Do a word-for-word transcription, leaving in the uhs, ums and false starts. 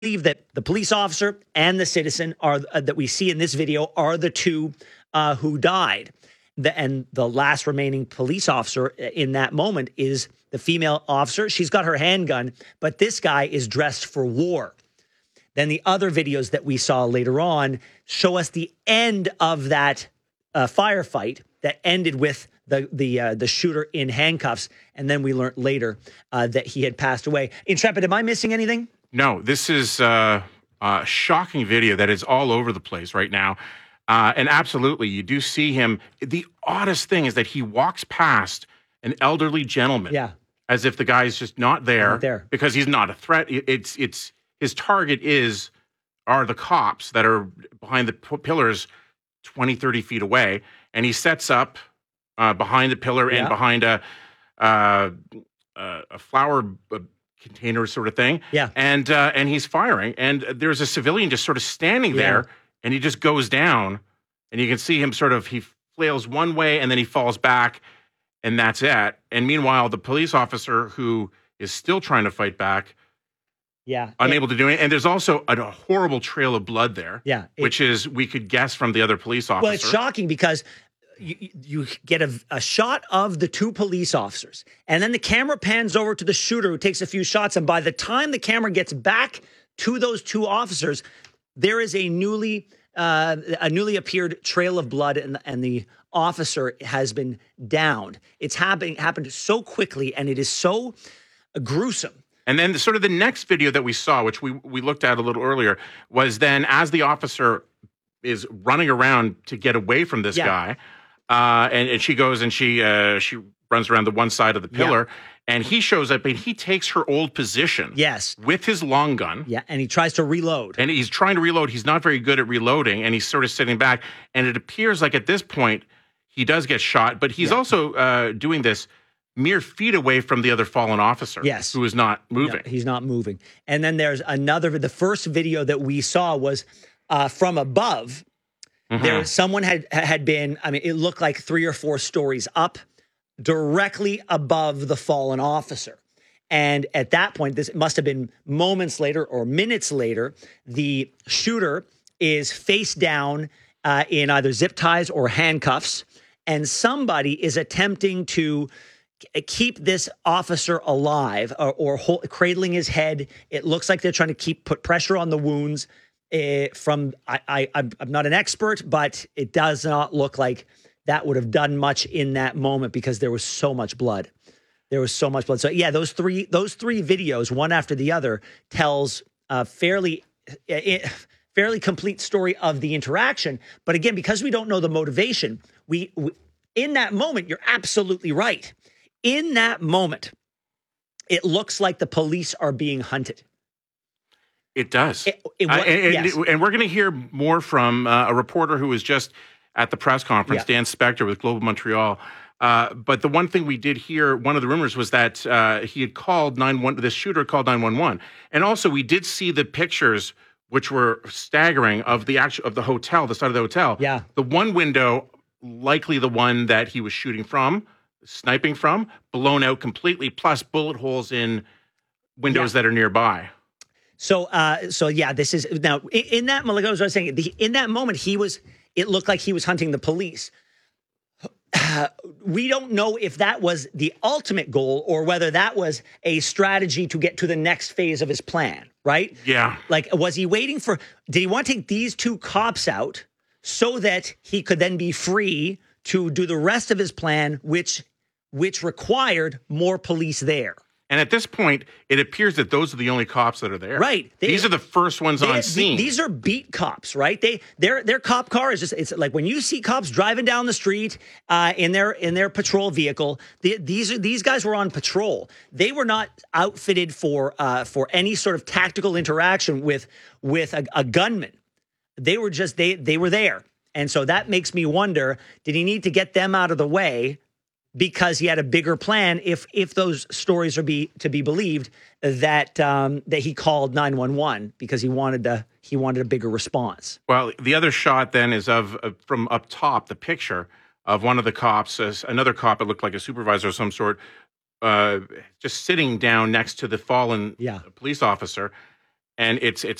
believe that the police officer and the citizen are uh, that we see in this video are the two uh, who died. The, and the last remaining police officer in that moment is the female officer. She's got her handgun, but this guy is dressed for war. Then the other videos that we saw later on show us the end of that uh, firefight that ended with the the uh, the shooter in handcuffs, and then we learned later uh, that he had passed away. Intrepid, am I missing anything? No, this is uh, a shocking video that is all over the place right now. Uh, and absolutely, you do see him. The oddest thing is that he walks past an elderly gentleman, yeah, as if the guy is just not there, not there because he's not a threat. It's it's his target is are the cops that are behind the p- pillars twenty, thirty feet away. And he sets up uh, behind the pillar yeah. and behind a, uh, a flower container sort of thing. Yeah. And, uh, and he's firing. And there's a civilian just sort of standing yeah. there. And he just goes down, and you can see him sort of, he flails one way, and then he falls back, and that's it. And meanwhile, the police officer who is still trying to fight back, yeah, unable it, to do it. And there's also a, a horrible trail of blood there, yeah, it, which is, we could guess from the other police officer. Well, it's shocking because you, you get a, a shot of the two police officers, and then the camera pans over to the shooter who takes a few shots, and by the time the camera gets back to those two officers, there is a newly uh, a newly appeared trail of blood, and, and the officer has been downed. It's happening happened so quickly, and it is so gruesome. And then the, sort of the next video that we saw, which we we looked at a little earlier, was then as the officer is running around to get away from this yeah. guy, uh, and, and she goes and she uh, she runs around the one side of the pillar. Yeah. And he shows up and he takes her old position. Yes. With his long gun. Yeah. And he tries to reload. And he's trying to reload. He's not very good at reloading. And he's sort of sitting back. And it appears like at this point, he does get shot. But he's yeah. also uh, doing this mere feet away from the other fallen officer. Yes. Who is not moving. No, he's not moving. And then there's another. The first video that we saw was uh, from above. Mm-hmm. There, someone had had been, I mean, it looked like three or four stories up, directly above the fallen officer. And at that point, this must have been moments later or minutes later, the shooter is face down uh, in either zip ties or handcuffs, and somebody is attempting to keep this officer alive or, or hold, cradling his head. It looks like they're trying to keep put pressure on the wounds. Uh, from I, I, I'm not an expert, but it does not look like that would have done much in that moment because there was so much blood. There was so much blood. So yeah, those three those three videos, one after the other, tells a fairly uh, fairly complete story of the interaction. But again, because we don't know the motivation, we, we in that moment, you're absolutely right. In that moment, it looks like the police are being hunted. It does. It, it, uh, and, yes. and we're going to hear more from uh, a reporter who was just at the press conference, yeah. Dan Spector with Global Montreal. Uh, but the one thing we did hear, one of the rumors was that uh, he had called nine one one, this shooter called nine one one. And also we did see the pictures, which were staggering, of the actual, of the hotel, the side of the hotel. Yeah. The one window, likely the one that he was shooting from, sniping from, blown out completely, plus bullet holes in windows yeah. that are nearby. So, uh, so yeah, this is now in, in that, like I was saying, the, in that moment, he was, it looked like he was hunting the police. Uh, we don't know if that was the ultimate goal or whether that was a strategy to get to the next phase of his plan, right? Yeah. Like, was he waiting for, did he want to take these two cops out so that he could then be free to do the rest of his plan, which, which required more police there? And at this point, it appears that those are the only cops that are there. Right. They, these are the first ones on scene. These are beat cops, right? They their their cop car is just, it's like when you see cops driving down the street uh, in their in their patrol vehicle. The, these are these guys were on patrol. They were not outfitted for uh, for any sort of tactical interaction with with a, a gunman. They were just they they were there, and so that makes me wonder: did he need to get them out of the way? Because he had a bigger plan, if if those stories are be to be believed, that um, that he called nine one one because he wanted to he wanted a bigger response. Well, the other shot then is of uh, from up top, the picture of one of the cops, uh, another cop. It looked like a supervisor of some sort, uh, just sitting down next to the fallen yeah. police officer. and it's it's